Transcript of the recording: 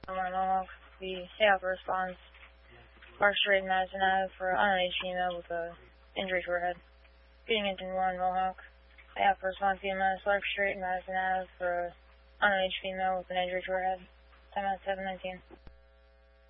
Mohawk. The AF response. Park Street, Madison Ave for unaged female with a injury to her head. Feeding engine 1, Mohawk. AF response EMS, Lark Street, Madison Ave for unaged female with an injury to her head. Time at 7:19.